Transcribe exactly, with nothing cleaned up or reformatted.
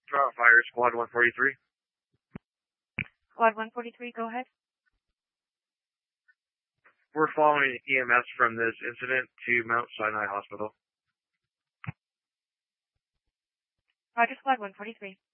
Uh, Fire Squad one forty-three. Squad one forty-three, go ahead. We're following E M S from this incident to Mount Sinai Hospital. Roger, Squad one forty-three.